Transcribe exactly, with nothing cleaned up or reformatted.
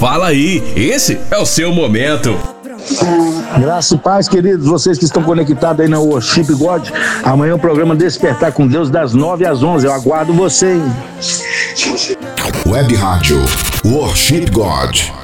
Fala aí, esse é o seu momento. Graça e paz, queridos, vocês que estão conectados aí na Worship God. Amanhã o programa Despertar com Deus das nove às onze. Eu aguardo você, hein? Web Rádio Worship God.